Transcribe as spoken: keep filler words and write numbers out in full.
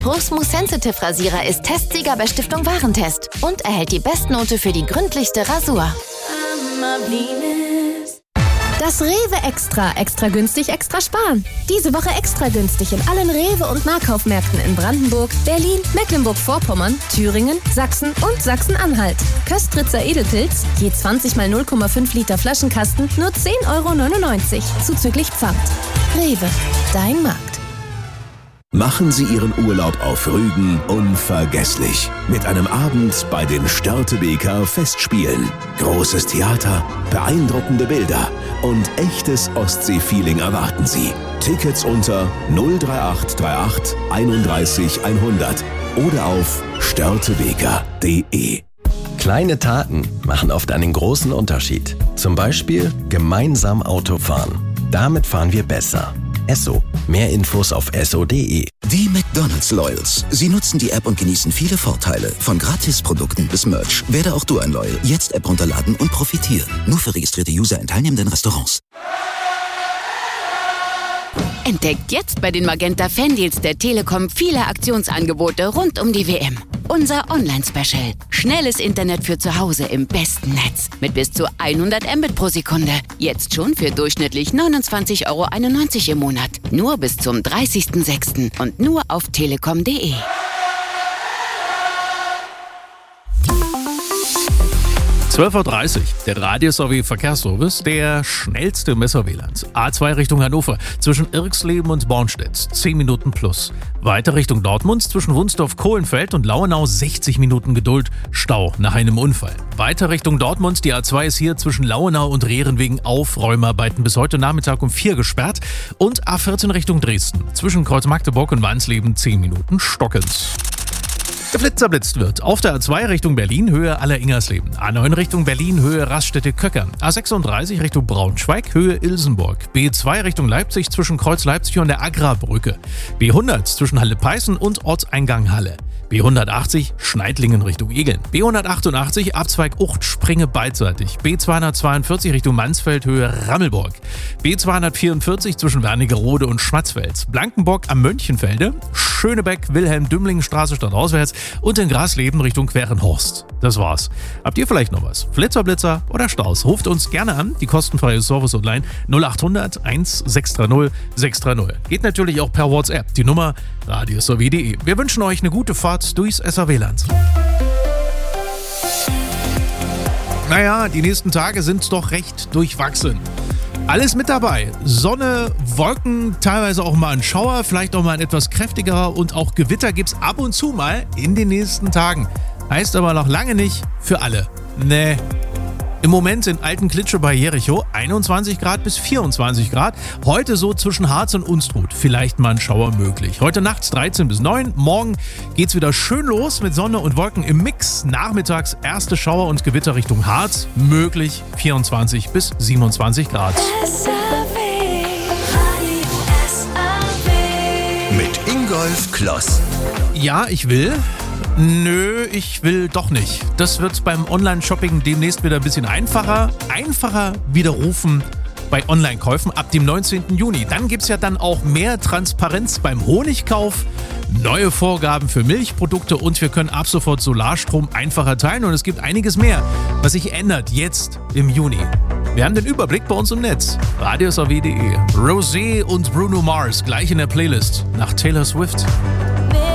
Pro Smooth Sensitive Rasierer ist Testsieger bei Stiftung Warentest und erhält die Bestnote für die gründlichste Rasur. Das Rewe Extra. Extra günstig, extra sparen. Diese Woche extra günstig in allen Rewe- und Nahkaufmärkten in Brandenburg, Berlin, Mecklenburg-Vorpommern, Thüringen, Sachsen und Sachsen-Anhalt. Köstritzer Edelpilz, je zwanzig mal null Komma fünf Liter Flaschenkasten, nur zehn Euro neunundneunzig, zuzüglich Pfand. Rewe, dein Markt. Machen Sie Ihren Urlaub auf Rügen unvergesslich. Mit einem Abend bei den Störtebeker Festspielen. Großes Theater, beeindruckende Bilder und echtes Ostsee-Feeling erwarten Sie. Tickets unter null drei acht drei acht einunddreißig hundert oder auf störtebeker punkt de. Kleine Taten machen oft einen großen Unterschied. Zum Beispiel gemeinsam Auto fahren. Damit fahren wir besser. Esso. Mehr Infos auf esso punkt de. Die McDonald's Loyals. Sie nutzen die App und genießen viele Vorteile. Von Gratisprodukten bis Merch. Werde auch du ein Loyal. Jetzt App runterladen und profitieren. Nur für registrierte User in teilnehmenden Restaurants. Entdeckt jetzt bei den Magenta Fandeals der Telekom viele Aktionsangebote rund um die W M. Unser Online-Special. Schnelles Internet für zu Hause im besten Netz. Mit bis zu hundert Mbit pro Sekunde. Jetzt schon für durchschnittlich neunundzwanzig Euro einundneunzig im Monat. Nur bis zum dreißigsten sechsten und nur auf telekom punkt de. zwölf Uhr dreißig, der Radio-S-W Verkehrsservice, der schnellste Messer W L A Ns. A zwei Richtung Hannover, zwischen Irxleben und Bornstedt, zehn Minuten plus. Weiter Richtung Dortmund, zwischen Wunsdorf-Kohlenfeld und Lauenau, sechzig Minuten Geduld, Stau nach einem Unfall. Weiter Richtung Dortmund, die A zwei ist hier zwischen Lauenau und Rehren wegen Aufräumarbeiten bis heute Nachmittag um vier gesperrt. Und A vierzehn Richtung Dresden, zwischen Kreuz Magdeburg und Wansleben, zehn Minuten stockend. Geflitzerblitzt wird. Auf der A zwei Richtung Berlin, Höhe Aller-Ingersleben. A neun Richtung Berlin, Höhe Raststätte-Köckern. A sechsunddreißig Richtung Braunschweig, Höhe Ilsenburg. B zwei Richtung Leipzig zwischen Kreuz Leipzig und der Agra-Brücke. B hundert zwischen Halle-Peißen und Ortseingang Halle. B hundertachtzig Schneidlingen Richtung Egeln. B hundertachtundachtzig Abzweig Ucht Springe beidseitig. B zweihundertzweiundvierzig Richtung Mansfeld, Höhe Rammelburg. B zweihundertvierundvierzig zwischen Wernigerode und Schmatzfels. Blankenburg am Mönchenfelde. Schönebeck, Wilhelm-Dümling-Straße stadtauswärts und in Grasleben Richtung Querenhorst. Das war's. Habt ihr vielleicht noch was? Flitzer, Blitzer oder Staus? Ruft uns gerne an. Die kostenfreie Service Hotline null achthundert sechshundertzweißig sechshundertzweißig. Geht natürlich auch per WhatsApp. Die Nummer radio-s w punkt de. Wir wünschen euch eine gute Fahrt durchs S R W Land. Naja, die nächsten Tage sind doch recht durchwachsen. Alles mit dabei. Sonne, Wolken, teilweise auch mal ein Schauer, vielleicht auch mal ein etwas kräftigerer und auch Gewitter gibt's ab und zu mal in den nächsten Tagen. Heißt aber noch lange nicht für alle. Nee. Im Moment in Altenklitsche bei Jericho einundzwanzig Grad bis vierundzwanzig Grad. Heute so zwischen Harz und Unstrut. Vielleicht mal ein Schauer möglich. Heute nachts dreizehn bis neun. Morgen geht's wieder schön los mit Sonne und Wolken im Mix. Nachmittags erste Schauer und Gewitter Richtung Harz. Möglich vierundzwanzig bis siebenundzwanzig Grad. Mit Ingolf Kloss. Ja, ich will. Nö, ich will doch nicht. Das wird beim Online-Shopping demnächst wieder ein bisschen einfacher. Einfacher widerrufen bei Online-Käufen ab dem neunzehnten Juni. Dann gibt es ja dann auch mehr Transparenz beim Honigkauf, neue Vorgaben für Milchprodukte und wir können ab sofort Solarstrom einfacher teilen und es gibt einiges mehr, was sich ändert jetzt im Juni. Wir haben den Überblick bei uns im Netz. radio s w punkt de. Rosé und Bruno Mars gleich in der Playlist nach Taylor Swift.